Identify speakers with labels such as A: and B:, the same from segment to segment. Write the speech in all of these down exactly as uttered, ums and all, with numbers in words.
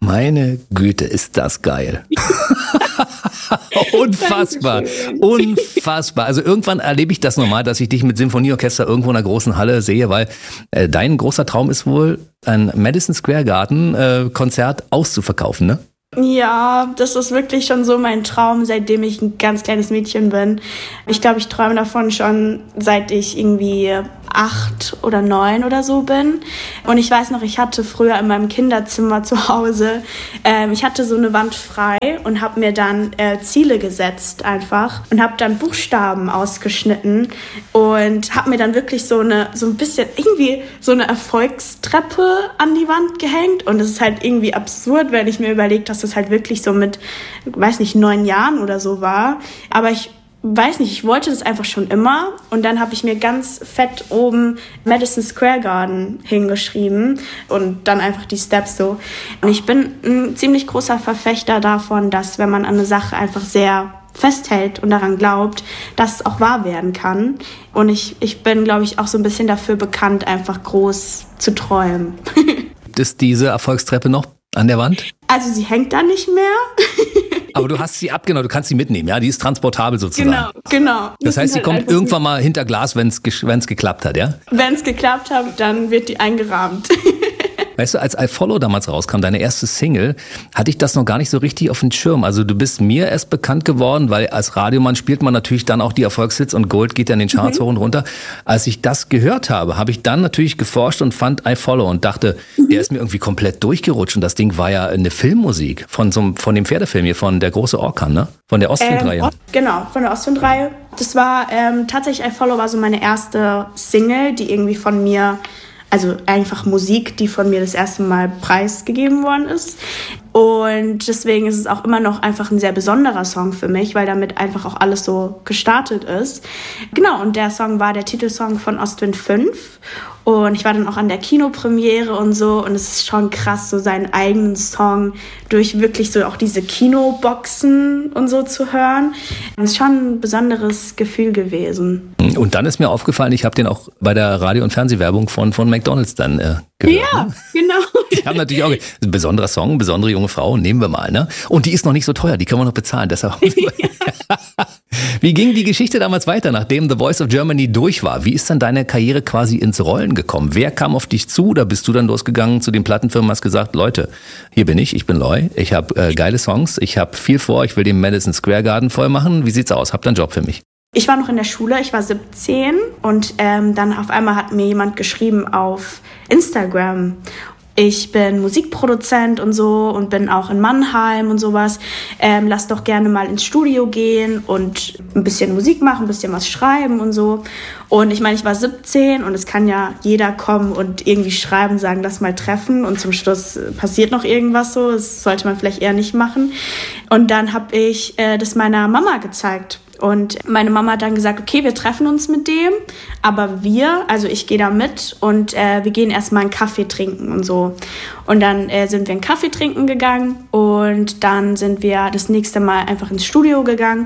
A: Meine Güte, ist das geil. Unfassbar, unfassbar. Also irgendwann erlebe ich das nochmal, dass ich dich mit Symphonieorchester irgendwo in einer großen Halle sehe, weil äh, dein großer Traum ist wohl, ein Madison Square Garden äh, Konzert auszuverkaufen, ne?
B: Ja, das ist wirklich schon so mein Traum, seitdem ich ein ganz kleines Mädchen bin. Ich glaube, ich träume davon schon, seit ich irgendwie acht oder neun oder so bin. Und ich weiß noch, ich hatte früher in meinem Kinderzimmer zu Hause, ähm, ich hatte so eine Wand frei und habe mir dann äh, Ziele gesetzt einfach und habe dann Buchstaben ausgeschnitten und habe mir dann wirklich so eine so ein bisschen irgendwie so eine Erfolgstreppe an die Wand gehängt. Und es ist halt irgendwie absurd, wenn ich mir überlege, dass das halt wirklich so mit, weiß nicht, neun Jahren oder so war. Aber ich weiß nicht, ich wollte das einfach schon immer. Und dann habe ich mir ganz fett oben Madison Square Garden hingeschrieben und dann einfach die Steps so. Und ich bin ein ziemlich großer Verfechter davon, dass wenn man an eine Sache einfach sehr festhält und daran glaubt, dass es auch wahr werden kann. Und ich, ich bin, glaube ich, auch so ein bisschen dafür bekannt, einfach groß zu träumen.
A: Ist diese Erfolgstreppe noch an der Wand?
B: Also sie hängt da nicht mehr.
A: Aber du hast sie abgenommen, du kannst sie mitnehmen, ja? Die ist transportabel sozusagen.
B: Genau, genau.
A: Das heißt, sie kommt irgendwann mal hinter Glas, wenn es geklappt hat, ja?
B: Wenn es geklappt hat, dann wird die eingerahmt.
A: Weißt du, als I Follow damals rauskam, deine erste Single, hatte ich das noch gar nicht so richtig auf dem Schirm. Also du bist mir erst bekannt geworden, weil als Radiomann spielt man natürlich dann auch die Erfolgshits und Gold geht ja in den Charts mhm. hoch und runter. Als ich das gehört habe, habe ich dann natürlich geforscht und fand I Follow und dachte, mhm. der ist mir irgendwie komplett durchgerutscht. Und das Ding war ja eine Filmmusik von so, von dem Pferdefilm hier, von Der große Orkan, ne? Von der Ostwindreihe.
B: Ähm, genau, von der Ostwindreihe. Das war ähm, tatsächlich I Follow war so meine erste Single, die irgendwie von mir, also einfach Musik, die von mir das erste Mal preisgegeben worden ist. Und deswegen ist es auch immer noch einfach ein sehr besonderer Song für mich, weil damit einfach auch alles so gestartet ist. Genau, und der Song war der Titelsong von Ostwind fünf. Und ich war dann auch an der Kinopremiere und so. Und es ist schon krass, so seinen eigenen Song durch wirklich so auch diese Kinoboxen und so zu hören. Das ist schon ein besonderes Gefühl gewesen.
A: Und dann ist mir aufgefallen, ich habe den auch bei der Radio- und Fernsehwerbung von, von McDonald's dann äh, gehört.
B: Ja,
A: ne?
B: genau.
A: Die haben natürlich auch ein besonderer Song, besondere junge Frau, nehmen wir mal, ne? Und die ist noch nicht so teuer, die können wir noch bezahlen. Deshalb. Wie ging die Geschichte damals weiter, nachdem The Voice of Germany durch war? Wie ist dann deine Karriere quasi ins Rollen gekommen? Wer kam auf dich zu? Oder bist du dann losgegangen zu den Plattenfirmen, hast gesagt, Leute, hier bin ich, ich bin Loy, ich habe äh, geile Songs, ich habe viel vor, ich will den Madison Square Garden voll machen. Wie sieht's aus? Habt ihr einen Job für mich?
B: Ich war noch in der Schule, ich war siebzehn und ähm, dann auf einmal hat mir jemand geschrieben auf Instagram. Ich bin Musikproduzent und so und bin auch in Mannheim und sowas. Ähm, lass doch gerne mal ins Studio gehen und ein bisschen Musik machen, ein bisschen was schreiben und so. Und ich meine, ich war siebzehn und es kann ja jeder kommen und irgendwie schreiben, sagen, lass mal treffen und zum Schluss passiert noch irgendwas so. Das sollte man vielleicht eher nicht machen. Und dann habe ich äh, das meiner Mama gezeigt. Und meine Mama hat dann gesagt, okay, wir treffen uns mit dem, aber wir, also ich gehe da mit und äh, wir gehen erstmal einen Kaffee trinken und so. Und dann äh, sind wir einen Kaffee trinken gegangen und dann sind wir das nächste Mal einfach ins Studio gegangen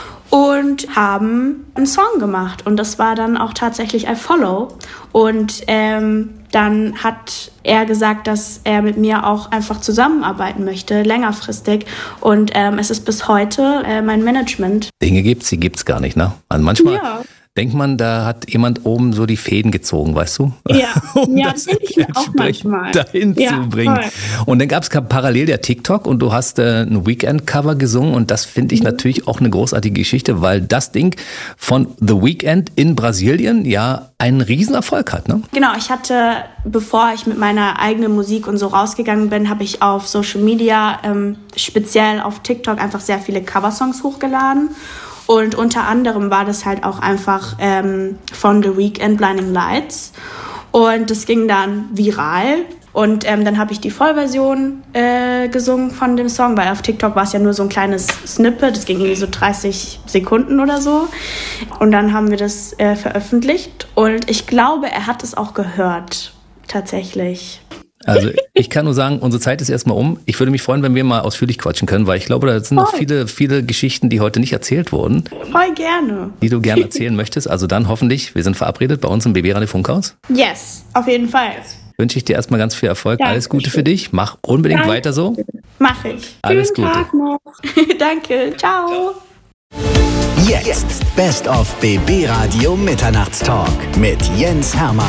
B: und haben einen Song gemacht. Und das war dann auch tatsächlich I Follow. Und ähm, dann hat er gesagt, dass er mit mir auch einfach zusammenarbeiten möchte, längerfristig. Und ähm, es ist bis heute äh, mein Management.
A: Dinge gibt's, die gibt's gar nicht, ne? Also manchmal
B: ja.
A: denkt man, da hat jemand oben so die Fäden gezogen, weißt du?
B: Ja,
A: um
B: ja
A: das
B: denke ich mir auch manchmal.
A: dahin
B: ja,
A: zu bringen.
B: Voll.
A: Und dann gab's parallel der TikTok und du hast äh, ein Weekend-Cover gesungen und das finde ich mhm. natürlich auch eine großartige Geschichte, weil das Ding von The Weeknd in Brasilien ja einen Riesenerfolg hat, ne?
B: Genau, ich hatte, bevor ich mit meiner eigenen Musik und so rausgegangen bin, habe ich auf Social Media, ähm, speziell auf TikTok, einfach sehr viele Coversongs hochgeladen. Und unter anderem war das halt auch einfach ähm, von The Weeknd, Blinding Lights. Und das ging dann viral. Und ähm, dann habe ich die Vollversion äh, gesungen von dem Song, weil auf TikTok war es ja nur so ein kleines Snippet. Das ging irgendwie so dreißig Sekunden oder so. Und dann haben wir das äh, veröffentlicht. Und ich glaube, er hat es auch gehört, tatsächlich.
A: Also ich kann nur sagen, unsere Zeit ist erstmal um. Ich würde mich freuen, wenn wir mal ausführlich quatschen können, weil ich glaube, da sind noch viele, viele Geschichten, die heute nicht erzählt wurden.
B: Voll gerne.
A: Die du gerne erzählen möchtest. Also dann hoffentlich, wir sind verabredet bei uns im B B Radio Funkhaus.
B: Yes, auf jeden Fall.
A: wünsche ich dir erstmal ganz viel Erfolg.
B: Danke
A: Alles Gute
B: schön.
A: für dich. Mach unbedingt
B: Danke.
A: weiter so.
B: Mach ich.
A: Alles
B: Schönen
A: Gute.
B: Tag noch. Danke. Ciao.
C: Jetzt Best of B B Radio Mitternachtstalk mit Jens Hermann.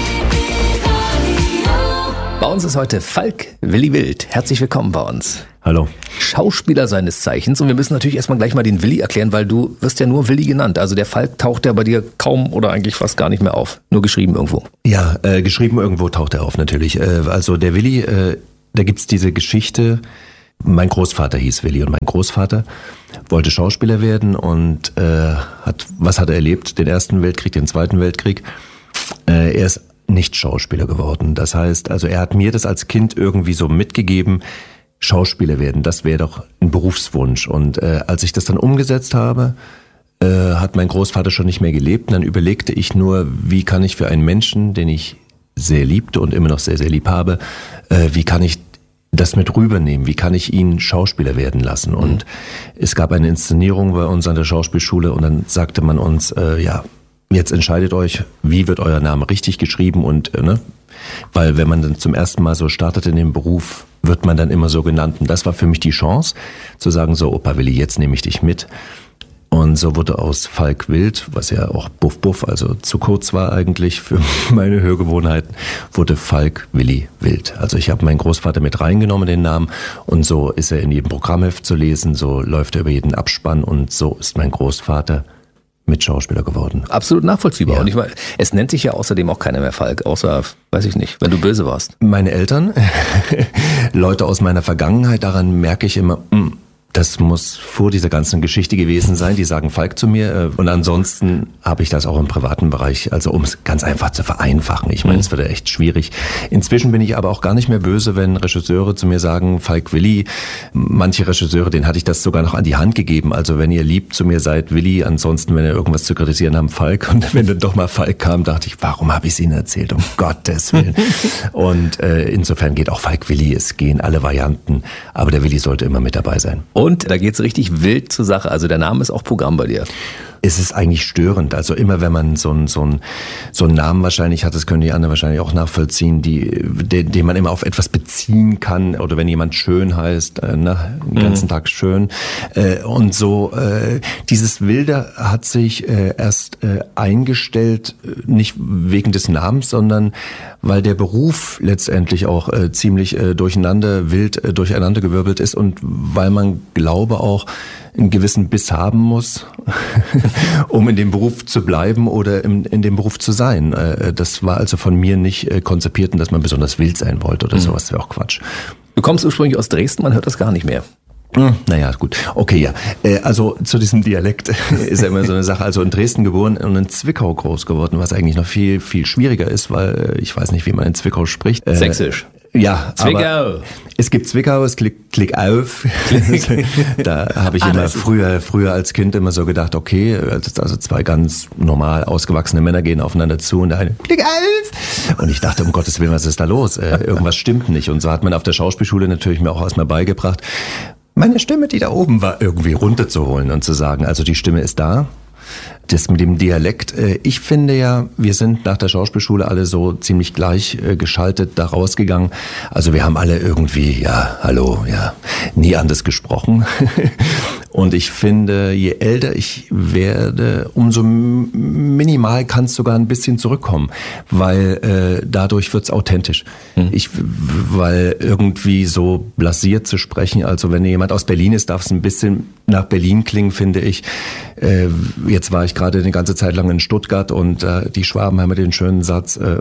A: Bei uns ist heute Falk Willi Wild. Herzlich willkommen bei uns.
D: Hallo.
A: Schauspieler seines Zeichens. Und wir müssen natürlich erstmal gleich mal den Willi erklären, weil du wirst ja nur Willi genannt. Also der Falk taucht ja bei dir kaum oder eigentlich fast gar nicht mehr auf. Nur geschrieben irgendwo.
D: Ja, äh, geschrieben irgendwo taucht er auf natürlich. Äh, also der Willi, äh, da gibt's diese Geschichte. Mein Großvater hieß Willi und mein Großvater wollte Schauspieler werden und äh, hat, was hat er erlebt? Den Ersten Weltkrieg, den Zweiten Weltkrieg. Äh, er ist nicht Schauspieler geworden. Das heißt, also er hat mir das als Kind irgendwie so mitgegeben, Schauspieler werden, das wäre doch ein Berufswunsch. Und äh, als ich das dann umgesetzt habe, äh, hat mein Großvater schon nicht mehr gelebt. Und dann überlegte ich nur, wie kann ich für einen Menschen, den ich sehr liebte und immer noch sehr, sehr lieb habe, äh, wie kann ich das mit rübernehmen? Wie kann ich ihn Schauspieler werden lassen? Und mhm. es gab eine Inszenierung bei uns an der Schauspielschule und dann sagte man uns, äh, ja, jetzt entscheidet euch, wie wird euer Name richtig geschrieben und, äh, ne? Weil wenn man dann zum ersten Mal so startet in dem Beruf, wird man dann immer so genannt. Und das war für mich die Chance, zu sagen, so, Opa Willi, jetzt nehme ich dich mit. Und so wurde aus Falk Wild, was ja auch Buff Buff, also zu kurz war eigentlich für meine Hörgewohnheiten, wurde Falk Willi Wild. Also ich habe meinen Großvater mit reingenommen, den Namen, und so ist er in jedem Programmheft zu lesen, so läuft er über jeden Abspann und so ist mein Großvater Mitschauspieler geworden.
A: Absolut nachvollziehbar.
D: Ja.
A: Und ich meine, es nennt sich ja außerdem auch keiner mehr Falk, außer, weiß ich nicht, wenn du böse warst.
D: Meine Eltern, Leute aus meiner Vergangenheit, daran merke ich immer, mh, das muss vor dieser ganzen Geschichte gewesen sein. Die sagen Falk zu mir. Und ansonsten habe ich das auch im privaten Bereich, also um es ganz einfach zu vereinfachen. Ich meine, es wird echt schwierig. Inzwischen bin ich aber auch gar nicht mehr böse, wenn Regisseure zu mir sagen, Falk Willi. Manche Regisseure, denen hatte ich das sogar noch an die Hand gegeben. Also wenn ihr lieb zu mir seid, Willi. Ansonsten, wenn ihr irgendwas zu kritisieren habt, Falk. Und wenn dann doch mal Falk kam, dachte ich, warum habe ich es Ihnen erzählt? Um Gottes Willen. Und äh, insofern geht auch Falk Willi. Es gehen alle Varianten. Aber der Willi sollte immer mit dabei sein.
A: Und da geht's richtig wild zur Sache. Also der Name ist auch Programm bei dir.
D: Es ist eigentlich störend. Also immer wenn man so einen so einen, so einen Namen wahrscheinlich hat, das können die anderen wahrscheinlich auch nachvollziehen, die, den, den man immer auf etwas beziehen kann. Oder wenn jemand schön heißt, äh, na, den ganzen mhm. Tag schön. Äh, und so, äh, dieses Wilde hat sich äh, erst äh, eingestellt, nicht wegen des Namens, sondern weil der Beruf letztendlich auch äh, ziemlich äh, durcheinander, wild äh, durcheinandergewirbelt ist und weil man, glaube auch, einen gewissen Biss haben muss, um in dem Beruf zu bleiben oder in, in dem Beruf zu sein. Das war also von mir nicht konzipiert, dass man besonders wild sein wollte oder mhm. sowas. Das wäre auch Quatsch.
A: Du kommst ursprünglich aus Dresden, man hört das gar nicht mehr.
D: Hm, naja, gut. Okay, ja. Also zu diesem Dialekt ist ja immer so eine Sache. Also in Dresden geboren und in Zwickau groß geworden, was eigentlich noch viel, viel schwieriger ist, weil ich weiß nicht, wie man in Zwickau spricht.
A: Sächsisch.
D: Ja,
A: Zwickau.
D: Aber es gibt Zwickau, es klickt klick auf. Da habe ich ah, immer früher, früher als Kind immer so gedacht, okay, also zwei ganz normal ausgewachsene Männer gehen aufeinander zu und der eine klick auf. Und ich dachte, um Gottes Willen, was ist da los? Irgendwas stimmt nicht. Und so hat man auf der Schauspielschule natürlich mir auch erstmal beigebracht, meine Stimme, die da oben war, irgendwie runterzuholen und zu sagen, also die Stimme ist da. Das mit dem Dialekt, ich finde ja, wir sind nach der Schauspielschule alle so ziemlich gleich geschaltet da rausgegangen. Also wir haben alle irgendwie, ja, hallo, ja, nie anders gesprochen. Und ich finde, je älter ich werde, umso minimal kann es sogar ein bisschen zurückkommen, weil äh, dadurch wird's authentisch. Mhm. Ich, weil irgendwie so blasiert zu sprechen, also wenn jemand aus Berlin ist, darf es ein bisschen nach Berlin klingen, finde ich. Äh, jetzt war ich gerade eine ganze Zeit lang in Stuttgart und äh, die Schwaben haben ja den schönen Satz, äh,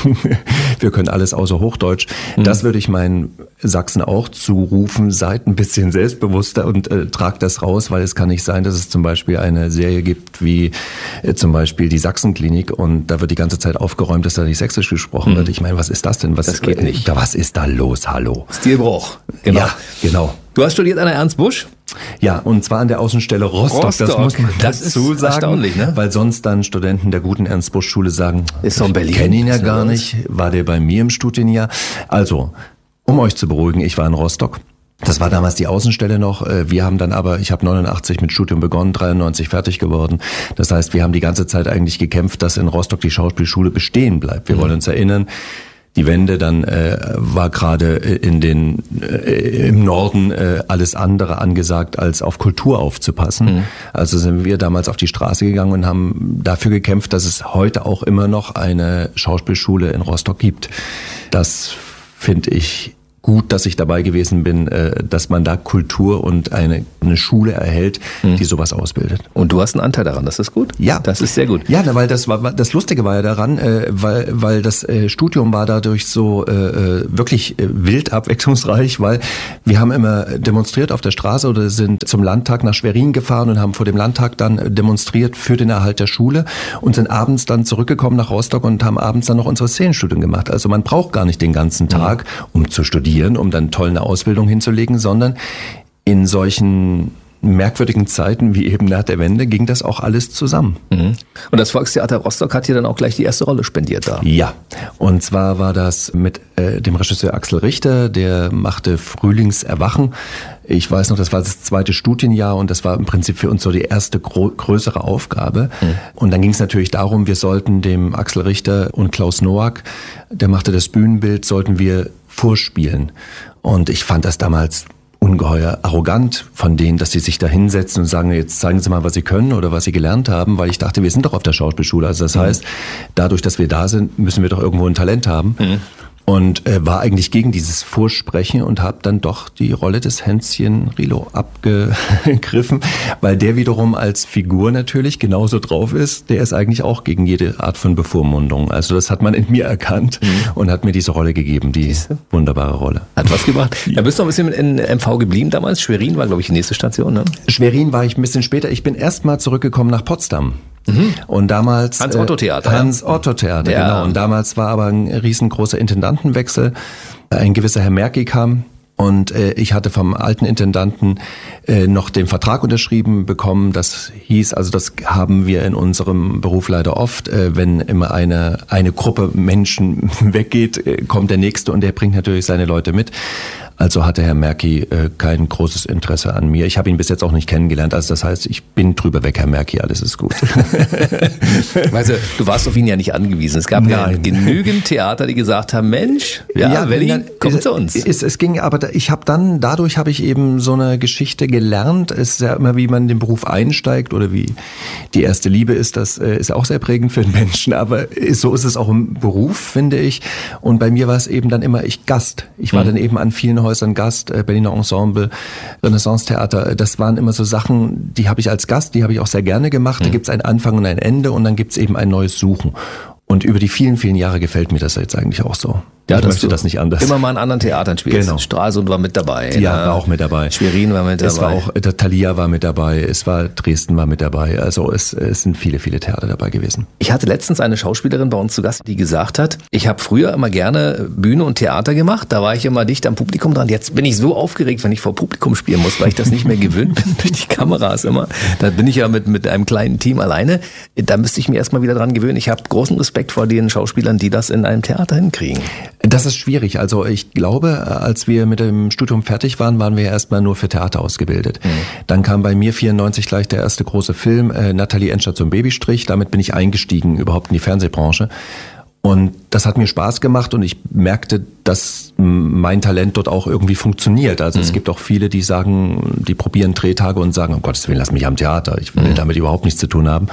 D: wir können alles außer Hochdeutsch. Mhm. Das würde ich meinen Sachsen auch zurufen, seid ein bisschen selbstbewusster und äh, tragt das raus, weil es kann nicht sein, dass es zum Beispiel eine Serie gibt wie äh, zum Beispiel die Sachsenklinik und da wird die ganze Zeit aufgeräumt, dass da nicht sächsisch gesprochen mhm. wird. Ich meine, was ist das denn? Was,
A: das geht nicht.
D: Da, was ist da los? Hallo.
A: Stilbruch. Genau.
D: Ja, genau.
A: Du hast studiert an der Ernst Busch?
D: Ja, und zwar an der Außenstelle Rostock.
A: Rostock.
D: Das muss man
A: das
D: dazu
A: ist
D: sagen,
A: erstaunlich, ne?
D: Weil sonst dann Studenten der guten Ernst-Busch-Schule sagen,
A: ist so in Berlin.
D: Ich kenne ihn ja gar nicht, war der bei mir im Studienjahr. Also, um euch zu beruhigen, ich war in Rostock. Das war damals die Außenstelle noch. Wir haben dann aber, ich habe neunundachtzig mit Studium begonnen, dreiundneunzig fertig geworden. Das heißt, wir haben die ganze Zeit eigentlich gekämpft, dass in Rostock die Schauspielschule bestehen bleibt. Wir mhm. wollen uns erinnern, die Wende, dann äh, war gerade in den äh, im Norden äh, alles andere angesagt, als auf Kultur aufzupassen. Mhm. Also sind wir damals auf die Straße gegangen und haben dafür gekämpft, dass es heute auch immer noch eine Schauspielschule in Rostock gibt. Das finde ich gut, dass ich dabei gewesen bin, dass man da Kultur und eine, eine Schule erhält, die hm. sowas ausbildet.
A: Und du hast einen Anteil daran, das ist gut?
D: Ja.
A: Das ist sehr gut.
D: Ja, weil das war, das Lustige war ja daran, weil, weil das Studium war dadurch so wirklich wild abwechslungsreich, weil wir haben immer demonstriert auf der Straße oder sind zum Landtag nach Schwerin gefahren und haben vor dem Landtag dann demonstriert für den Erhalt der Schule und sind abends dann zurückgekommen nach Rostock und haben abends dann noch unsere Szenenstudium gemacht. Also man braucht gar nicht den ganzen Tag, um zu studieren, um dann toll eine Ausbildung hinzulegen, sondern in solchen merkwürdigen Zeiten wie eben nach der Wende ging das auch alles zusammen.
A: Mhm. Und das Volkstheater Rostock hat dir dann auch gleich die erste Rolle spendiert da?
D: Ja, und zwar war das mit äh, dem Regisseur Axel Richter, der machte Frühlingserwachen. Ich weiß noch, das war das zweite Studienjahr und das war im Prinzip für uns so die erste gro- größere Aufgabe. Mhm. Und dann ging es natürlich darum, wir sollten dem Axel Richter und Klaus Noack, der machte das Bühnenbild, sollten wir vorspielen. Und ich fand das damals ungeheuer arrogant von denen, dass sie sich da hinsetzen und sagen, jetzt zeigen Sie mal, was Sie können oder was Sie gelernt haben, weil ich dachte, wir sind doch auf der Schauspielschule. Also das mhm. heißt, dadurch, dass wir da sind, müssen wir doch irgendwo ein Talent haben. Mhm. Und äh, war eigentlich gegen dieses Vorsprechen und habe dann doch die Rolle des Hänschen Rilo abgegriffen, weil der wiederum als Figur natürlich genauso drauf ist. Der ist eigentlich auch gegen jede Art von Bevormundung. Also das hat man in mir erkannt mhm. und hat mir diese Rolle gegeben, die wunderbare Rolle.
A: Hat was gebracht. Da bist du ein bisschen in M V geblieben damals. Schwerin war, glaube ich, die nächste Station, ne?
D: Schwerin war ich ein bisschen später. Ich bin erst mal zurückgekommen nach Potsdam. Mhm. Und damals
A: Hans-Otto-Theater.
D: Hans-Otto-Theater,
A: ja.
D: genau. Und damals war aber ein riesengroßer Intendantenwechsel. Ein gewisser Herr Merki kam und äh, ich hatte vom alten Intendanten äh, noch den Vertrag unterschrieben bekommen. Das hieß, also das haben wir in unserem Beruf leider oft, äh, wenn immer eine eine Gruppe Menschen weggeht, äh, kommt der nächste und der bringt natürlich seine Leute mit. Also hatte Herr Merki äh, kein großes Interesse an mir. Ich habe ihn bis jetzt auch nicht kennengelernt. Also das heißt, ich bin drüber weg, Herr Merki, alles ist gut.
A: Weißt du, du warst auf ihn ja nicht angewiesen. Es gab Nein. ja genügend Theater, die gesagt haben, Mensch, ja, ja Welli, komm zu uns.
D: Es, es ging, aber ich habe dann, dadurch habe ich eben so eine Geschichte gelernt. Es ist ja immer, wie man in den Beruf einsteigt oder wie die erste Liebe ist, das ist ja auch sehr prägend für den Menschen. Aber so ist es auch im Beruf, finde ich. Und bei mir war es eben dann immer ich Gast. Ich war mhm. dann eben an vielen Häusern Gast, Berliner Ensemble, Renaissance-Theater. Das waren immer so Sachen, die habe ich als Gast, die habe ich auch sehr gerne gemacht. Mhm. Da gibt es einen Anfang und ein Ende und dann gibt es eben ein neues Suchen. Und über die vielen, vielen Jahre gefällt mir das jetzt eigentlich auch so.
A: Ja,
D: ich möchte das nicht anders.
A: Immer mal in anderen Theatern spielst.
D: Genau.
A: Stralsund war mit dabei.
D: Ja, war auch mit dabei.
A: Schwerin war mit dabei.
D: Es war auch, der Thalia war mit dabei. Es war, Dresden war mit dabei. Also es, es sind viele, viele Theater dabei gewesen.
A: Ich hatte letztens eine Schauspielerin bei uns zu Gast, die gesagt hat, ich habe früher immer gerne Bühne und Theater gemacht. Da war ich immer dicht am Publikum dran. Jetzt bin ich so aufgeregt, wenn ich vor Publikum spielen muss, weil ich das nicht mehr gewöhnt bin durch die Kameras immer. Da bin ich ja mit, mit einem kleinen Team alleine. Da müsste ich mir erstmal wieder dran gewöhnen. Ich habe großen Respekt vor den Schauspielern, die das in einem Theater hinkriegen.
D: Das ist schwierig. Also ich glaube, als wir mit dem Studium fertig waren, waren wir erstmal nur für Theater ausgebildet. Mhm. Dann kam bei mir vierundneunzig gleich der erste große Film, äh, Nathalie Endstadt zum Babystrich. Damit bin ich eingestiegen überhaupt in die Fernsehbranche. Und das hat mir Spaß gemacht und ich merkte, dass mein Talent dort auch irgendwie funktioniert. Also mhm. es gibt auch viele, die sagen, die probieren Drehtage und sagen, um Gottes Willen, lass mich am Theater. Ich will mhm. damit überhaupt nichts zu tun haben.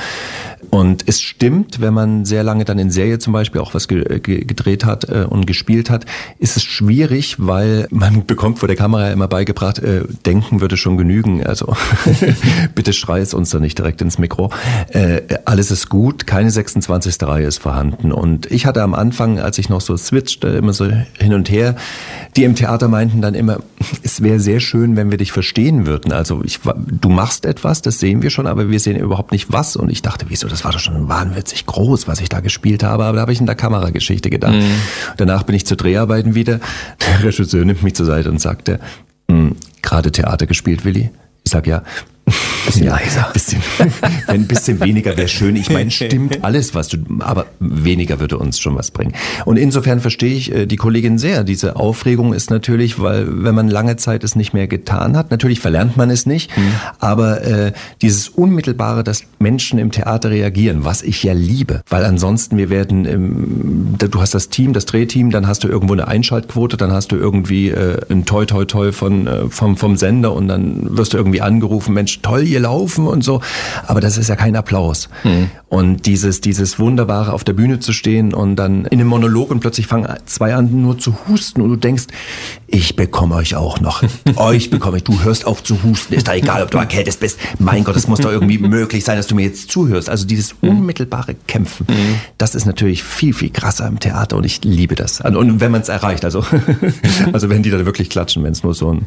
D: Und es stimmt, wenn man sehr lange dann in Serie zum Beispiel auch was ge- ge- gedreht hat äh, und gespielt hat, ist es schwierig, weil man bekommt vor der Kamera immer beigebracht, äh, denken würde schon genügen. Also bitte schrei es uns da nicht direkt ins Mikro. Äh, alles ist gut, keine sechsundzwanzigste Reihe ist vorhanden. Und ich hatte am Anfang, als ich noch so switchte, immer so hin und her, die im Theater meinten dann immer, es wäre sehr schön, wenn wir dich verstehen würden. Also ich, du machst etwas, das sehen wir schon, aber wir sehen überhaupt nicht was. Und ich dachte, wieso, das war doch schon wahnwitzig groß, was ich da gespielt habe. Aber da habe ich in der Kamerageschichte gedacht. Mhm. Danach bin ich zu Dreharbeiten wieder. Der Regisseur nimmt mich zur Seite und sagte, gerade Theater gespielt, Willi? Ich sag ja.
A: Bisschen ja, leiser.
D: Bisschen, ein bisschen weniger wäre schön. Ich meine, stimmt alles, was du, aber weniger würde uns schon was bringen. Und insofern verstehe ich die Kollegin sehr. Diese Aufregung ist natürlich, weil wenn man lange Zeit es nicht mehr getan hat, natürlich verlernt man es nicht, mhm. aber äh, dieses Unmittelbare, dass Menschen im Theater reagieren, was ich ja liebe, weil ansonsten wir werden, im, du hast das Team, das Drehteam, dann hast du irgendwo eine Einschaltquote, dann hast du irgendwie äh, ein Toi Toi Toi von, äh, vom, vom Sender und dann wirst du irgendwie angerufen, Mensch, toll, ihr laufen und so, aber das ist ja kein Applaus. Mhm. Und dieses, dieses Wunderbare, auf der Bühne zu stehen und dann in einem Monolog und plötzlich fangen zwei an nur zu husten und du denkst, ich bekomme euch auch noch. Euch bekomme ich. Du hörst auf zu husten. Ist da egal, ob du erkältet bist. Mein Gott, es muss doch irgendwie möglich sein, dass du mir jetzt zuhörst. Also dieses unmittelbare Kämpfen, mhm. das ist natürlich viel, viel krasser im Theater und ich liebe das. Und wenn man es erreicht, also, also wenn die da wirklich klatschen, wenn es nur so ein...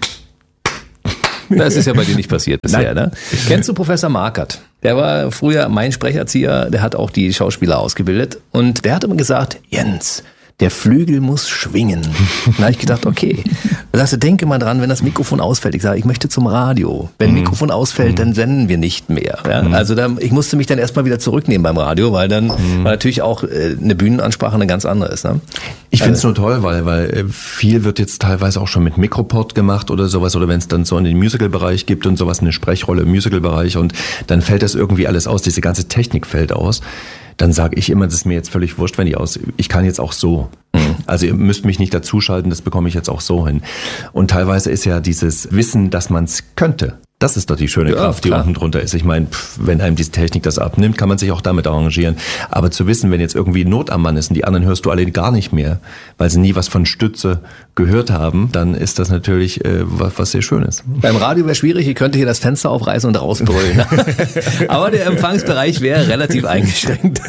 A: Das ist ja bei dir nicht passiert bisher, ne? Kennst du Professor Markert? Der war früher mein Sprecherzieher, der hat auch die Schauspieler ausgebildet und der hat immer gesagt, Jens, der Flügel muss schwingen. Da habe ich gedacht, okay. Da sagst du, denke mal dran, wenn das Mikrofon ausfällt. Ich sage, ich möchte zum Radio. Wenn mhm. Mikrofon ausfällt, dann senden wir nicht mehr. Ja? Mhm. Also da, ich musste mich dann erstmal wieder zurücknehmen beim Radio, weil dann mhm. weil natürlich auch äh, eine Bühnenansprache eine ganz andere ist. Ne?
D: Ich finde es nur toll, weil, weil viel wird jetzt teilweise auch schon mit Mikroport gemacht oder sowas. Oder wenn es dann so in den Musical-Bereich gibt und sowas, eine Sprechrolle im Musical-Bereich und dann fällt das irgendwie alles aus. Diese ganze Technik fällt aus. Dann sage ich immer, das ist mir jetzt völlig wurscht, wenn ich aus, ich kann jetzt auch so. Mhm. Also ihr müsst mich nicht dazuschalten, das bekomme ich jetzt auch so hin. Und teilweise ist ja dieses Wissen, dass man es könnte. Das ist doch die schöne ja, Kraft, die klar. unten drunter ist. Ich meine, wenn einem diese Technik das abnimmt, kann man sich auch damit arrangieren. Aber zu wissen, wenn jetzt irgendwie Not am Mann ist und die anderen hörst du alle gar nicht mehr, weil sie nie was von Stütze gehört haben, dann ist das natürlich äh, was, was sehr Schönes.
A: Beim Radio wäre schwierig, ich könnte hier das Fenster aufreißen und rausbrüllen. Aber der Empfangsbereich wäre relativ eingeschränkt.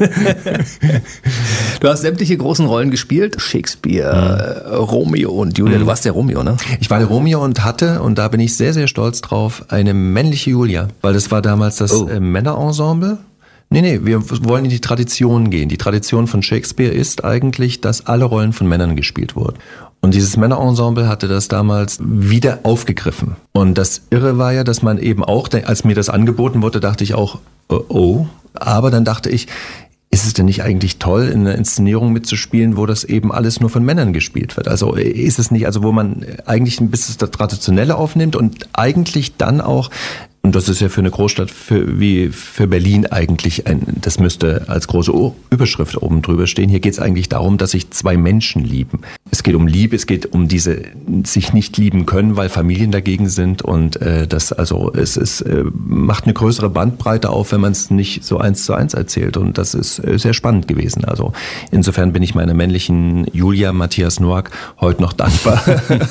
A: Du hast sämtliche großen Rollen gespielt. Shakespeare, mhm. Romeo und Julia. Du warst der Romeo, ne?
D: Ich war der Romeo und hatte, und da bin ich sehr, sehr stolz drauf, eine männliche Julia, weil das war damals das oh. äh, Männerensemble. Nee, nee, wir wollen in die Tradition gehen. Die Tradition von Shakespeare ist eigentlich, dass alle Rollen von Männern gespielt wurden. Und dieses Männerensemble hatte das damals wieder aufgegriffen. Und das Irre war ja, dass man eben auch, als mir das angeboten wurde, dachte ich auch, oh, oh. Aber dann dachte ich, ist es denn nicht eigentlich toll, in einer Inszenierung mitzuspielen, wo das eben alles nur von Männern gespielt wird? Also ist es nicht, also wo man eigentlich ein bisschen das Traditionelle aufnimmt und eigentlich dann auch, und das ist ja für eine Großstadt für, wie für Berlin eigentlich, ein, das müsste als große Überschrift oben drüber stehen. Hier geht es eigentlich darum, dass sich zwei Menschen lieben. Es geht um Liebe, es geht um diese sich nicht lieben können, weil Familien dagegen sind und äh, das also es ist äh, macht eine größere Bandbreite auf, wenn man es nicht so eins zu eins erzählt und das ist äh, sehr spannend gewesen. Also insofern bin ich meiner männlichen Julia Matthias Noack heute noch dankbar.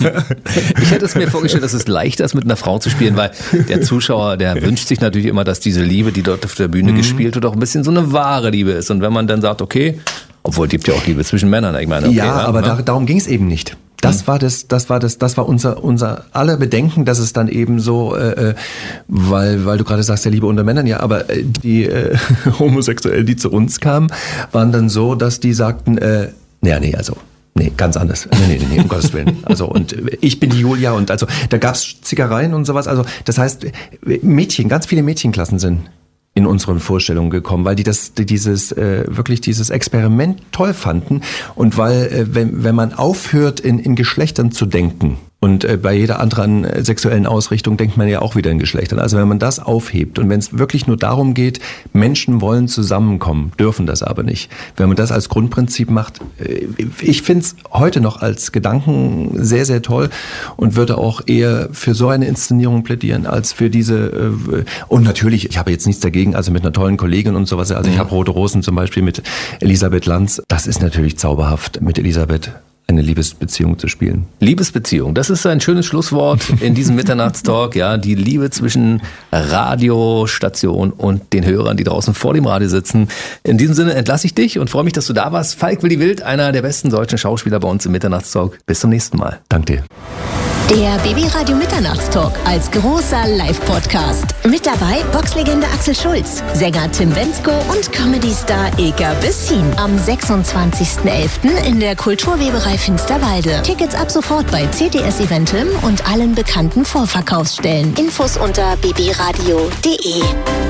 A: Ich hätte es mir vorgestellt, dass es leichter ist, mit einer Frau zu spielen, weil der Zuschauer, der wünscht sich natürlich immer, dass diese Liebe, die dort auf der Bühne mhm. gespielt wird, auch ein bisschen so eine wahre Liebe ist. Und wenn man dann sagt, okay, obwohl es gibt ja auch Liebe zwischen Männern, ich meine, okay,
D: ja,
A: ja,
D: aber
A: ne?
D: da, darum ging es eben nicht. Das war das, das war das, das war unser unser aller Bedenken, dass es dann eben so, äh, weil weil du gerade sagst, der Liebe unter Männern, ja, aber die äh, Homosexuellen, die zu uns kamen, waren dann so, dass die sagten, äh, naja, nee, also nee, ganz anders. Nee, nee, nee, um Gottes Willen. Also und ich bin die Julia und also da gab's Zickereien und sowas. Also das heißt, Mädchen, ganz viele Mädchenklassen sind in unseren Vorstellungen gekommen, weil die das dieses äh, wirklich dieses Experiment toll fanden und weil äh, wenn wenn man aufhört in in Geschlechtern zu denken und äh, bei jeder anderen äh, sexuellen Ausrichtung denkt man ja auch wieder in Geschlechtern. Also wenn man das aufhebt und wenn es wirklich nur darum geht, Menschen wollen zusammenkommen, dürfen das aber nicht. Wenn man das als Grundprinzip macht, äh, ich finde es heute noch als Gedanken sehr, sehr toll und würde auch eher für so eine Inszenierung plädieren, als für diese äh, und natürlich, ich habe jetzt nichts dagegen, also mit einer tollen Kollegin und sowas, also ich habe Rote Rosen zum Beispiel mit Elisabeth Lanz, das ist natürlich zauberhaft mit Elisabeth eine Liebesbeziehung zu spielen.
A: Liebesbeziehung, das ist ein schönes Schlusswort in diesem Mitternachtstalk. Ja, die Liebe zwischen Radiostation und den Hörern, die draußen vor dem Radio sitzen. In diesem Sinne entlasse ich dich und freue mich, dass du da warst. Falk Willi Wild, einer der besten deutschen Schauspieler bei uns im Mitternachtstalk. Bis zum nächsten Mal.
D: Danke dir.
E: Der B B Radio Mitternachtstalk als großer Live-Podcast. Mit dabei Boxlegende Axel Schulz, Sänger Tim Bendzko und Comedy-Star Ilka Bessin. Am sechsundzwanzigsten elften in der Kulturweberei Finsterwalde. Tickets ab sofort bei C T S Eventim und allen bekannten Vorverkaufsstellen. Infos unter b b radio punkt d e.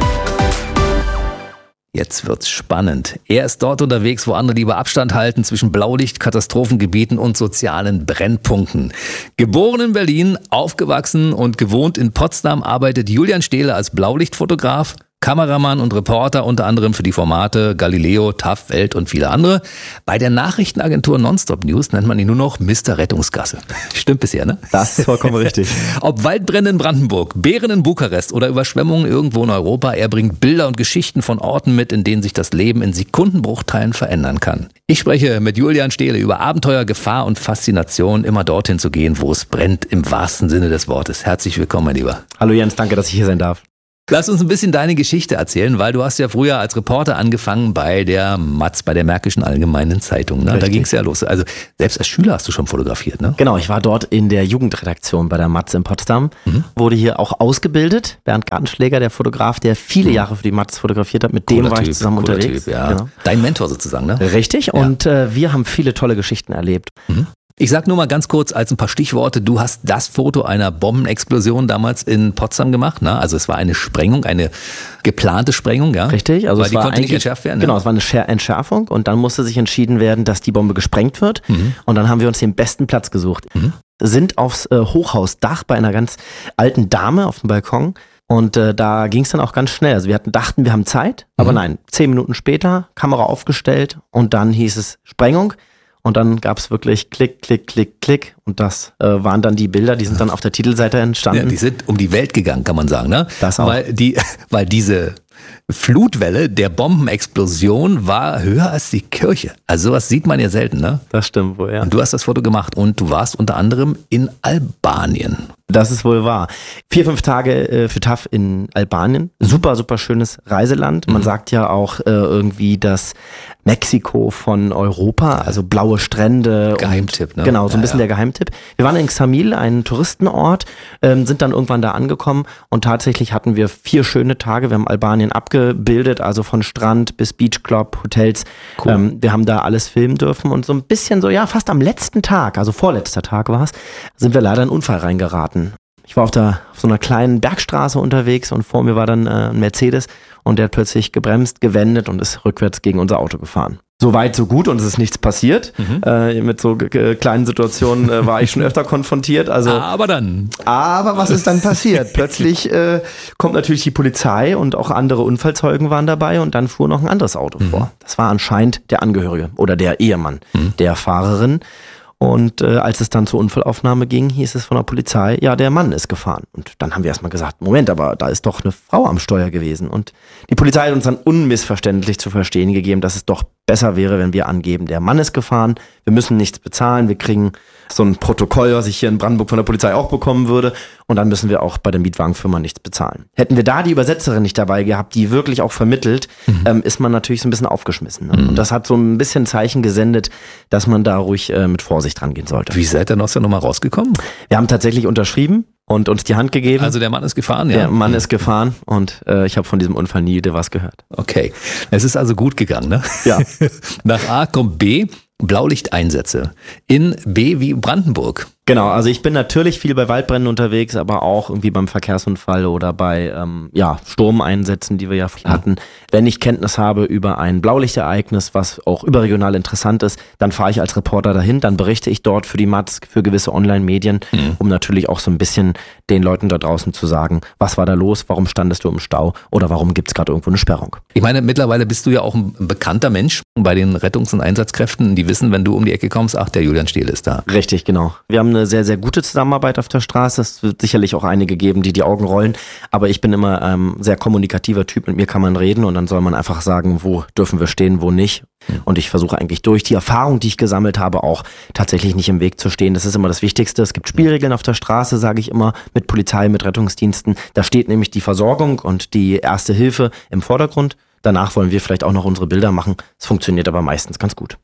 A: Jetzt wird's spannend. Er ist dort unterwegs, wo andere lieber Abstand halten zwischen Blaulicht, Katastrophengebieten und sozialen Brennpunkten. Geboren in Berlin, aufgewachsen und gewohnt in Potsdam, arbeitet Julian Stehle als Blaulichtfotograf, Kameramann und Reporter unter anderem für die Formate Galileo, T A F, Welt und viele andere. Bei der Nachrichtenagentur Nonstop News nennt man ihn nur noch Mister Rettungsgasse. Stimmt bisher, ne?
F: Das ist vollkommen richtig.
A: Ob Waldbrände in Brandenburg, Bären in Bukarest oder Überschwemmungen irgendwo in Europa, er bringt Bilder und Geschichten von Orten mit, in denen sich das Leben in Sekundenbruchteilen verändern kann. Ich spreche mit Julian Stehle über Abenteuer, Gefahr und Faszination, immer dorthin zu gehen, wo es brennt, im wahrsten Sinne des Wortes. Herzlich willkommen, mein Lieber.
F: Hallo Jens, danke, dass ich hier sein darf.
A: Lass uns ein bisschen deine Geschichte erzählen, weil du hast ja früher als Reporter angefangen bei der Matz, bei der Märkischen Allgemeinen Zeitung. Ne? Da ging es ja los. Also selbst als Schüler hast du schon fotografiert, ne?
F: Genau, ich war dort in der Jugendredaktion bei der Matz in Potsdam, mhm. wurde hier auch ausgebildet. Bernd Gartenschläger, der Fotograf, der viele mhm. Jahre für die Matz fotografiert hat, mit
A: cooler
F: dem war
A: typ,
F: ich zusammen unterwegs.
A: Typ, ja.
F: Genau.
A: Dein Mentor sozusagen, ne?
F: Richtig, ja. Und äh, wir haben viele tolle Geschichten erlebt.
A: Mhm. Ich sag nur mal ganz kurz als ein paar Stichworte, du hast das Foto einer Bombenexplosion damals in Potsdam gemacht, ne? Also es war eine Sprengung, eine geplante Sprengung, ja?
F: Richtig, also
A: weil
F: es
A: die
F: war
A: konnte nicht entschärft werden.
F: Genau,
A: ja?
F: es war eine Entschärfung und dann musste sich entschieden werden, dass die Bombe gesprengt wird mhm. und dann haben wir uns den besten Platz gesucht. Mhm. Sind aufs äh, Hochhausdach bei einer ganz alten Dame auf dem Balkon. Und äh, da ging es dann auch ganz schnell. Also wir hatten, dachten, wir haben Zeit, aber mhm. nein, zehn Minuten später, Kamera aufgestellt und dann hieß es Sprengung. Und dann gab es wirklich Klick, Klick, Klick, Klick. Und das äh, waren dann die Bilder, die sind dann auf der Titelseite entstanden.
A: Ja, die sind um die Welt gegangen, kann man sagen, ne?
F: Das auch.
A: Weil, die, weil diese Flutwelle der Bombenexplosion war höher als die Kirche. Also sowas sieht man ja selten, ne?
F: Das stimmt wohl, ja.
A: Und du hast das Foto gemacht und du warst unter anderem in Albanien.
F: Das ist wohl wahr. Vier, fünf Tage äh, für T A F in Albanien. Super, super schönes Reiseland. Man mhm. sagt ja auch äh, irgendwie das Mexiko von Europa, also blaue Strände.
A: Geheimtipp, ne?
F: Genau, so ein
A: ja,
F: bisschen
A: ja.
F: der Geheimtipp. Wir waren in Xamil, ein Touristenort, ähm, sind dann irgendwann da angekommen und tatsächlich hatten wir vier schöne Tage. Wir haben Albanien abgebildet, also von Strand bis Beachclub, Hotels. Cool. Ähm, wir haben da alles filmen dürfen und so ein bisschen so, ja, fast am letzten Tag, also vorletzter Tag war es, sind wir leider in einen Unfall reingeraten. Ich war auf, der, auf so einer kleinen Bergstraße unterwegs und vor mir war dann äh, ein Mercedes und der hat plötzlich gebremst, gewendet und ist rückwärts gegen unser Auto gefahren. So weit, so gut und es ist nichts passiert. Mhm. Äh, mit so g- kleinen Situationen äh, war ich schon öfter konfrontiert. Also,
A: aber dann.
F: Aber was ist dann passiert? Plötzlich äh, kommt natürlich die Polizei und auch andere Unfallzeugen waren dabei und dann fuhr noch ein anderes Auto mhm. vor. Das war anscheinend der Angehörige oder der Ehemann mhm. der Fahrerin. Und äh, als es dann zur Unfallaufnahme ging, hieß es von der Polizei, ja, der Mann ist gefahren. Und dann haben wir erstmal gesagt, Moment, aber da ist doch eine Frau am Steuer gewesen. Und die Polizei hat uns dann unmissverständlich zu verstehen gegeben, dass es doch besser wäre, wenn wir angeben, der Mann ist gefahren, wir müssen nichts bezahlen, wir kriegen so ein Protokoll, was ich hier in Brandenburg von der Polizei auch bekommen würde und dann müssen wir auch bei der Mietwagenfirma nichts bezahlen. Hätten wir da die Übersetzerin nicht dabei gehabt, die wirklich auch vermittelt, mhm. ähm, ist man natürlich so ein bisschen aufgeschmissen. Ne? Mhm. Und das hat so ein bisschen Zeichen gesendet, dass man da ruhig äh, mit Vorsicht rangehen sollte.
A: Wie seid ihr aus der Nummer rausgekommen?
F: Wir haben tatsächlich unterschrieben und uns die Hand gegeben.
A: Also der Mann ist gefahren, ja?
F: Der Mann ist gefahren und äh, ich habe von diesem Unfall nie wieder was gehört.
A: Okay, es ist also gut gegangen, ne?
F: Ja.
A: Nach A kommt B, Blaulichteinsätze. In B wie Brandenburg.
F: Genau, also ich bin natürlich viel bei Waldbränden unterwegs, aber auch irgendwie beim Verkehrsunfall oder bei ähm, ja, Sturmeinsätzen, die wir ja hatten. Wenn ich Kenntnis habe über ein Blaulichtereignis, was auch überregional interessant ist, dann fahre ich als Reporter dahin, dann berichte ich dort für die Matz, für gewisse Online-Medien, mhm. um natürlich auch so ein bisschen den Leuten da draußen zu sagen, was war da los, warum standest du im Stau oder warum gibt es gerade irgendwo eine Sperrung.
A: Ich meine, mittlerweile bist du ja auch ein bekannter Mensch bei den Rettungs- und Einsatzkräften, die wissen, wenn du um die Ecke kommst, ach, der Julian Stehle ist da.
F: Richtig, genau. Wir haben eine sehr, sehr gute Zusammenarbeit auf der Straße. Es wird sicherlich auch einige geben, die die Augen rollen, aber ich bin immer ein ähm, sehr kommunikativer Typ, mit mir kann man reden und dann soll man einfach sagen, wo dürfen wir stehen, wo nicht. Und ich versuche eigentlich durch die Erfahrung, die ich gesammelt habe, auch tatsächlich nicht im Weg zu stehen. Das ist immer das Wichtigste. Es gibt Spielregeln auf der Straße, sage ich immer, mit Polizei, mit Rettungsdiensten. Da steht nämlich die Versorgung und die erste Hilfe im Vordergrund. Danach wollen wir vielleicht auch noch unsere Bilder machen. Es funktioniert aber meistens ganz gut.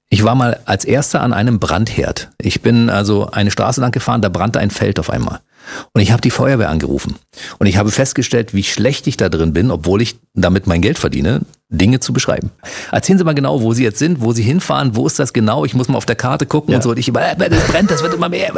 A: Ich war mal als Erster an einem Brandherd. Ich bin also eine Straße lang gefahren, da brannte ein Feld auf einmal. Und ich habe die Feuerwehr angerufen. Und ich habe festgestellt, wie schlecht ich da drin bin, obwohl ich damit mein Geld verdiene, Dinge zu beschreiben. Erzählen Sie mal genau, wo Sie jetzt sind, wo Sie hinfahren, wo ist das genau? Ich muss mal auf der Karte gucken ja. und so. Und ich immer, das brennt, das wird immer mehr.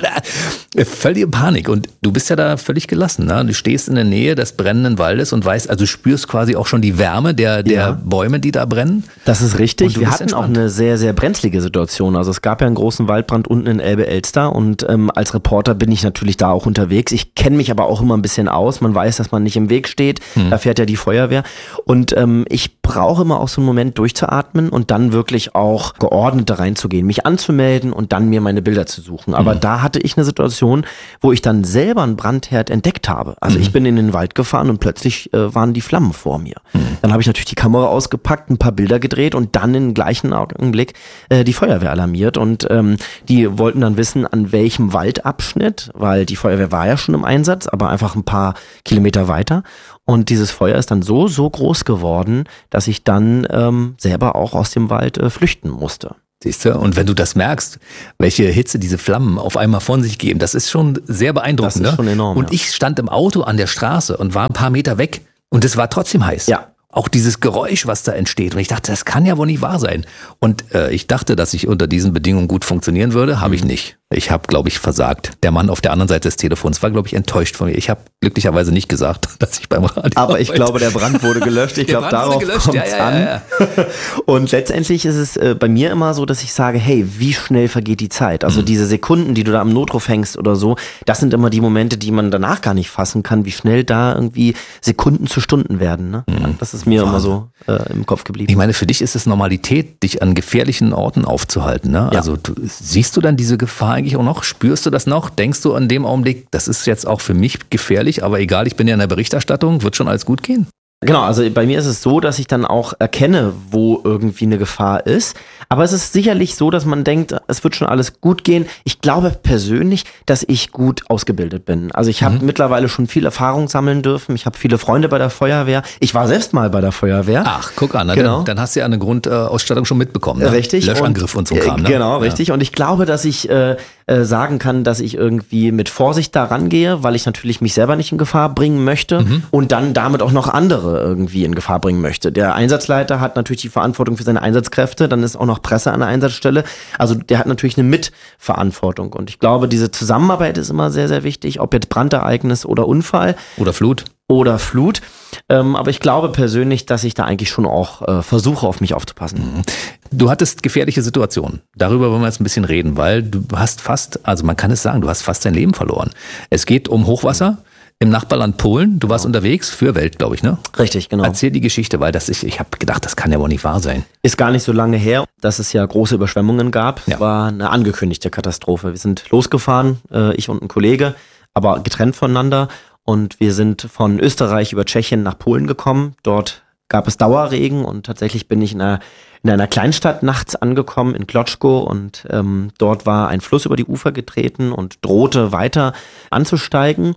A: Völlige Panik. Und du bist ja da völlig gelassen. Ne? Du stehst in der Nähe des brennenden Waldes und weißt, also spürst quasi auch schon die Wärme der, der ja. Bäume, die da brennen.
F: Das ist richtig. Wir hatten entspannt. auch eine sehr, sehr brenzlige Situation. Also es gab ja einen großen Waldbrand unten in Elbe-Elster und ähm, als Reporter bin ich natürlich da auch unterwegs. Ich kenne mich aber auch immer ein bisschen aus. Man weiß, dass man nicht im Weg steht. Hm. Da fährt ja die Feuerwehr. Und ähm, ich brauche immer auch so einen Moment durchzuatmen und dann wirklich auch geordnet da reinzugehen, mich anzumelden und dann mir meine Bilder zu suchen. Aber mhm. da hatte ich eine Situation, wo ich dann selber einen Brandherd entdeckt habe. Also mhm. ich bin in den Wald gefahren und plötzlich äh, waren die Flammen vor mir. Mhm. Dann habe ich natürlich die Kamera ausgepackt, ein paar Bilder gedreht und dann im gleichen Augenblick äh, die Feuerwehr alarmiert. Und ähm, die wollten dann wissen, an welchem Waldabschnitt, weil die Feuerwehr war ja schon im Einsatz, aber einfach ein paar Kilometer weiter. Und dieses Feuer ist dann so, so groß geworden, dass ich dann ähm, selber auch aus dem Wald äh, flüchten musste.
A: Siehst du? Und wenn du das merkst, welche Hitze diese Flammen auf einmal von sich geben, das ist schon sehr beeindruckend.
F: Das ist schon enorm.
A: Und
F: ja.
A: ich stand im Auto an der Straße und war ein paar Meter weg und es war trotzdem heiß.
F: Ja.
A: Auch dieses Geräusch, was da entsteht. Und ich dachte, das kann ja wohl nicht wahr sein. Und äh, ich dachte, dass ich unter diesen Bedingungen gut funktionieren würde. Habe ich nicht. Ich habe, glaube ich, versagt. Der Mann auf der anderen Seite des Telefons war, glaube ich, enttäuscht von mir. Ich habe glücklicherweise nicht gesagt, dass ich beim Radio
F: Aber ich glaube, der Brand wurde gelöscht. Ich glaube, darauf kommt es ja, ja, an. Ja, ja. Und letztendlich ist es äh, bei mir immer so, dass ich sage, hey, wie schnell vergeht die Zeit? Also mhm. diese Sekunden, die du da am Notruf hängst oder so, das sind immer die Momente, die man danach gar nicht fassen kann, wie schnell da irgendwie Sekunden zu Stunden werden. Ne? Mhm. Ja, das ist mir Wahnsinn. immer so äh, im Kopf geblieben.
A: Ich meine, für dich ist es Normalität, dich an gefährlichen Orten aufzuhalten. Ne?
F: Ja.
A: Also du, siehst du dann diese Gefahr eigentlich auch noch? Spürst du das noch? Denkst du an dem Augenblick, das ist jetzt auch für mich gefährlich, aber egal, ich bin ja in der Berichterstattung, wird schon alles gut gehen?
F: Genau, also bei mir ist es so, dass ich dann auch erkenne, wo irgendwie eine Gefahr ist. Aber es ist sicherlich so, dass man denkt, es wird schon alles gut gehen. Ich glaube persönlich, dass ich gut ausgebildet bin. Also ich habe mhm. mittlerweile schon viel Erfahrung sammeln dürfen. Ich habe viele Freunde bei der Feuerwehr. Ich war selbst mal bei der Feuerwehr.
A: Ach, guck an,
F: genau.
A: dann, dann hast du ja eine Grundausstattung schon mitbekommen. Ne?
F: Richtig.
A: Löschangriff und, und so ein Kram.
F: Ne? Genau, richtig. Ja. Und ich glaube, dass ich äh, äh, sagen kann, dass ich irgendwie mit Vorsicht da rangehe, weil ich natürlich mich selber nicht in Gefahr bringen möchte mhm. und dann damit auch noch andere irgendwie in Gefahr bringen möchte. Der Einsatzleiter hat natürlich die Verantwortung für seine Einsatzkräfte, dann ist auch noch Presse an der Einsatzstelle. Also der hat natürlich eine Mitverantwortung. Und ich glaube, diese Zusammenarbeit ist immer sehr, sehr wichtig, ob jetzt Brandereignis oder Unfall.
A: Oder Flut.
F: Oder Flut. Ähm, aber ich glaube persönlich, dass ich da eigentlich schon auch äh, versuche, auf mich aufzupassen.
A: Du hattest gefährliche Situationen. Darüber wollen wir jetzt ein bisschen reden, weil du hast fast, also man kann es sagen, du hast fast dein Leben verloren. Es geht um Hochwasser im Nachbarland Polen. Du warst genau. unterwegs für Welt, glaube ich, ne?
F: Richtig, genau.
A: Erzähl die Geschichte, weil das ist, ich habe gedacht, das kann ja wohl nicht wahr sein.
F: Ist gar nicht so lange her, dass es ja große Überschwemmungen gab.
A: Ja.
F: Es war eine angekündigte Katastrophe. Wir sind losgefahren, äh, ich und ein Kollege, aber getrennt voneinander. Und wir sind von Österreich über Tschechien nach Polen gekommen. Dort gab es Dauerregen und tatsächlich bin ich in einer, in einer Kleinstadt nachts angekommen, in Klotschko. Und ähm, dort war ein Fluss über die Ufer getreten und drohte weiter anzusteigen.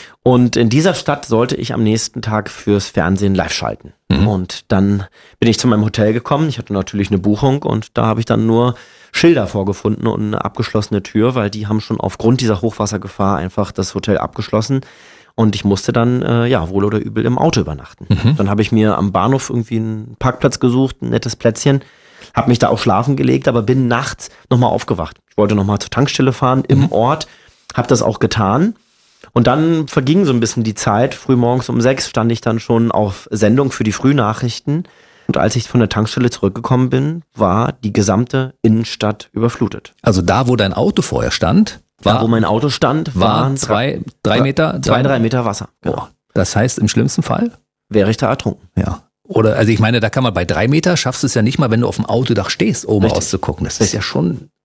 F: Und in dieser Stadt sollte ich am nächsten Tag fürs Fernsehen live schalten. Mhm. Und dann bin ich zu meinem Hotel gekommen. Ich hatte natürlich eine Buchung und da habe ich dann nur Schilder vorgefunden und eine abgeschlossene Tür, weil die haben schon aufgrund dieser Hochwassergefahr einfach das Hotel abgeschlossen. Und ich musste dann, äh, ja, wohl oder übel im Auto übernachten. Mhm. Dann habe ich mir am Bahnhof irgendwie einen Parkplatz gesucht, ein nettes Plätzchen, habe mich da auch schlafen gelegt, aber bin nachts nochmal aufgewacht. Ich wollte nochmal zur Tankstelle fahren im mhm. Ort, habe das auch getan. Und dann verging so ein bisschen die Zeit. Frühmorgens um sechs stand ich dann schon auf Sendung für die Frühnachrichten. Und als ich von der Tankstelle zurückgekommen bin, war die gesamte Innenstadt überflutet.
A: Also da, wo dein Auto vorher stand, war,
F: da, wo mein Auto stand,
A: waren zwei, drei Meter,
F: zwei, drei Meter Wasser.
A: Genau. Das heißt, im schlimmsten Fall
F: wäre ich da ertrunken.
A: Ja. Oder, also ich meine, da kann man bei drei Meter schaffst du es ja nicht mal, wenn du auf dem Autodach stehst, oben
F: Richtig.
A: rauszugucken. Das ist
F: Richtig.
A: ja schon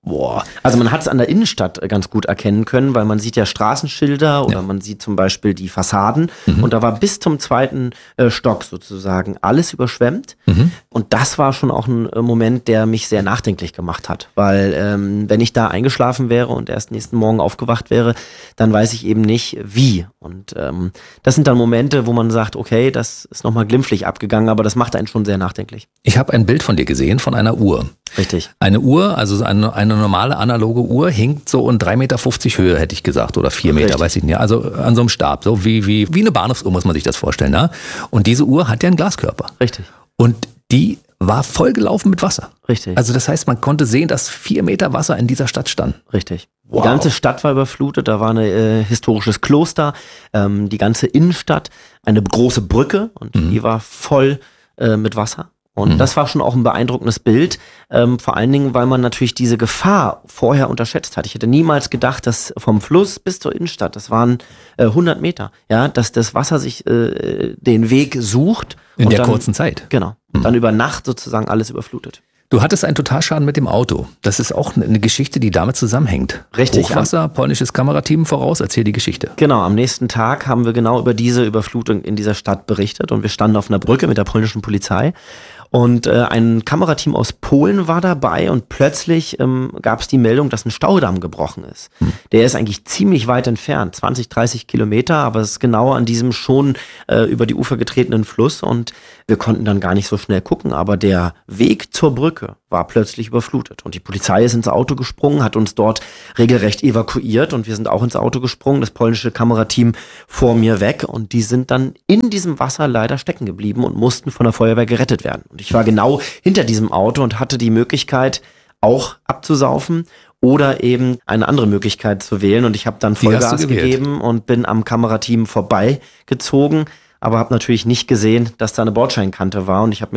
A: Boah.
F: Also man hat es an der Innenstadt ganz gut erkennen können, weil man sieht ja Straßenschilder oder ja. man sieht zum Beispiel die Fassaden mhm. und da war bis zum zweiten äh, Stock sozusagen alles überschwemmt mhm. und das war schon auch ein äh, Moment, der mich sehr nachdenklich gemacht hat, weil ähm, wenn ich da eingeschlafen wäre und erst nächsten Morgen aufgewacht wäre, dann weiß ich eben nicht wie und ähm, das sind dann Momente, wo man sagt, okay, das ist nochmal glimpflich abgegangen, aber das macht einen schon sehr nachdenklich.
A: Ich habe ein Bild von dir gesehen, von einer Uhr.
F: Richtig.
A: Eine Uhr, also eine, eine normale analoge Uhr, hinkt so in drei Meter fünfzig Höhe, hätte ich gesagt, oder vier Meter, Richtig. weiß ich nicht. Also an so einem Stab, so wie, wie, wie eine Bahnhofsuhr muss man sich das vorstellen. Ne? Und diese Uhr hat ja einen Glaskörper.
F: Richtig.
A: Und die war vollgelaufen mit Wasser.
F: Richtig.
A: Also das heißt, man konnte sehen, dass vier Meter Wasser in dieser Stadt stand.
F: Richtig.
A: Wow.
F: Die ganze Stadt war überflutet, da war ein äh, historisches Kloster, ähm, die ganze Innenstadt, eine große Brücke und mhm. die war voll äh, mit Wasser. Und mhm. das war schon auch ein beeindruckendes Bild, ähm, vor allen Dingen, weil man natürlich diese Gefahr vorher unterschätzt hat. Ich hätte niemals gedacht, dass vom Fluss bis zur Innenstadt, das waren äh, hundert Meter, ja, dass das Wasser sich äh, den Weg sucht.
A: In
F: und
A: der
F: dann,
A: kurzen Zeit.
F: Genau.
A: Mhm.
F: Dann über Nacht sozusagen alles überflutet.
A: Du hattest einen Totalschaden mit dem Auto. Das ist auch eine Geschichte, die damit zusammenhängt.
F: Richtig.
A: Hochwasser, polnisches Kamerateam voraus, erzähl die Geschichte.
F: Genau, am nächsten Tag haben wir genau über diese Überflutung in dieser Stadt berichtet und wir standen auf einer Brücke mit der polnischen Polizei. Und äh, ein Kamerateam aus Polen war dabei und plötzlich ähm, gab es die Meldung, dass ein Staudamm gebrochen ist. Hm. Der ist eigentlich ziemlich weit entfernt, zwanzig, dreißig Kilometer, aber es ist genau an diesem schon äh, über die Ufer getretenen Fluss und wir konnten dann gar nicht so schnell gucken, aber der Weg zur Brücke war plötzlich überflutet und die Polizei ist ins Auto gesprungen, hat uns dort regelrecht evakuiert und wir sind auch ins Auto gesprungen, das polnische Kamerateam vor mir weg und die sind dann in diesem Wasser leider stecken geblieben und mussten von der Feuerwehr gerettet werden. Und ich war genau hinter diesem Auto und hatte die Möglichkeit, auch abzusaufen oder eben eine andere Möglichkeit zu wählen. Und ich habe dann Vollgas gegeben und bin am Kamerateam vorbeigezogen, aber habe natürlich nicht gesehen, dass da eine Bordscheinkante war. Und ich habe mir